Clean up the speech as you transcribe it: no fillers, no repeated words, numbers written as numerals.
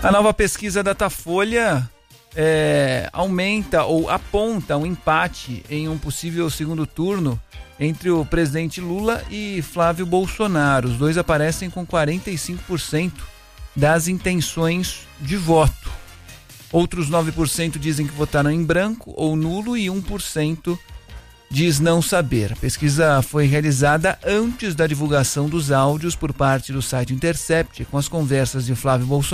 A nova pesquisa Datafolha aumenta ou aponta um empate em um possível segundo turno entre o presidente Lula e Flávio Bolsonaro. Os dois aparecem com 45% das intenções de voto. Outros 9% dizem que votaram em branco ou nulo e 1% diz não saber. A pesquisa foi realizada antes da divulgação dos áudios por parte do site Intercept com as conversas de Flávio Bolsonaro